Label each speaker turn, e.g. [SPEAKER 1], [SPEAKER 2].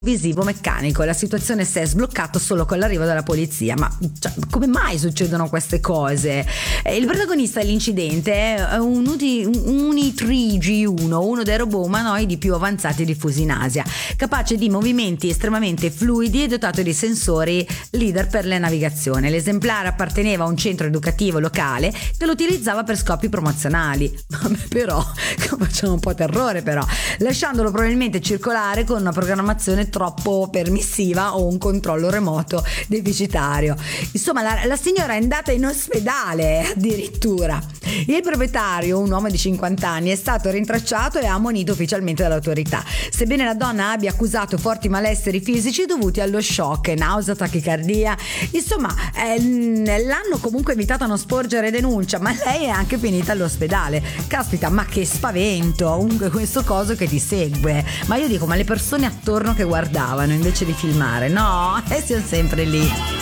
[SPEAKER 1] visivo meccanico. La situazione si è sbloccata solo con l'arrivo della polizia. Ma come mai succedono queste cose? Il protagonista dell'incidente è un Uni-3G1, uno dei robot umanoidi più avanzati diffusi in Asia, capace di movimenti estremamente fluidi e dotato di sensori leader per la navigazione. L'esemplare apparteneva a un centro educativo locale che lo utilizzava per scopi promozionali. Però facciamo un po' terrore, però, lasciandolo probabilmente circolare con una programmazione troppo permissiva o un controllo remoto deficitario. Insomma, la signora è andata in ospedale addirittura. Il proprietario, un uomo di 50 anni, è stato rintracciato e ammonito ufficialmente dall'autorità, sebbene la donna abbia accusato forti malesseri fisici dovuti allo shock, nausea, tachicardia. Insomma, l'hanno comunque invitato a non sporgere denuncia, ma lei è anche finita all'ospedale. Caspita, ma che spavento, comunque questo coso che ti segue. Ma io dico, ma le persone attorno che guardavano invece di filmare, no? E siamo sempre lì.